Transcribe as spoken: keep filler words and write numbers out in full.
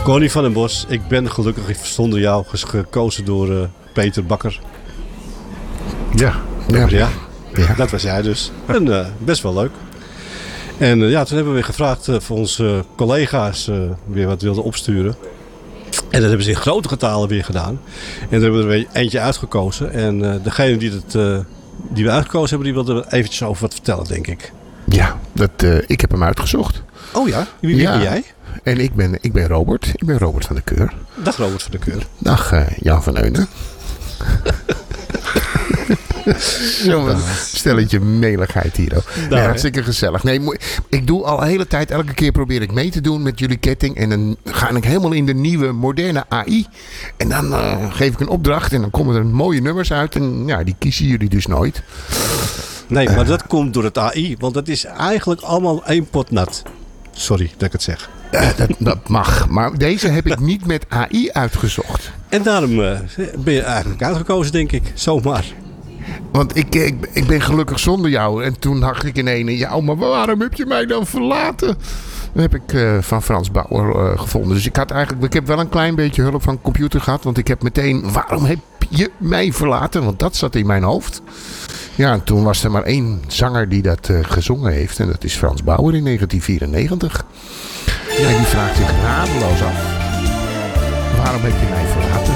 Connie van den Bos, ik ben gelukkig zonder jou gekozen door uh, Peter Bakker. Ja. Ja. Ja, ja. Dat was jij dus. En uh, best wel leuk. En uh, ja, toen hebben we weer gevraagd uh, voor onze collega's uh, weer wat wilden opsturen. En dat hebben ze in grote getalen weer gedaan. En daar hebben we er weer eentje uitgekozen. En uh, degene die, het, uh, die we uitgekozen hebben, die wilde eventjes over wat vertellen, denk ik. Ja, dat, uh, ik heb hem uitgezocht. Oh ja? Wie, wie ja. ben jij? En ik ben, ik ben Robert. Ik ben Robert van der Keur. Dag Robert van der Keur. Dag uh, Jan van Eunen. Zo'n stelletje meligheid hier ook. Nou, nee, hartstikke gezellig. Nee, ik doe al de hele tijd, elke keer probeer ik mee te doen met jullie ketting. En dan ga ik helemaal in de nieuwe, moderne A I. En dan uh, geef ik een opdracht en dan komen er mooie nummers uit. En ja, die kiezen jullie dus nooit. Nee, maar uh, dat komt door het A I. Want dat is eigenlijk allemaal één pot nat. Sorry dat ik het zeg. Uh, dat, dat mag. Maar deze heb ik niet met A I uitgezocht. En daarom uh, ben je eigenlijk uitgekozen, denk ik. Zomaar. Want ik, ik, ik ben gelukkig zonder jou. En toen dacht ik in ene, ja, maar waarom heb je mij dan verlaten? Dat heb ik uh, van Frans Bauer uh, gevonden. Dus ik had eigenlijk, ik heb wel een klein beetje hulp van de computer gehad. Want ik heb meteen, waarom heb je mij verlaten? Want dat zat in mijn hoofd. Ja, en toen was er maar één zanger die dat uh, gezongen heeft. En dat is Frans Bauer in negentien vierennegentig. En die vraagt zich radeloos af, waarom heb je mij verlaten?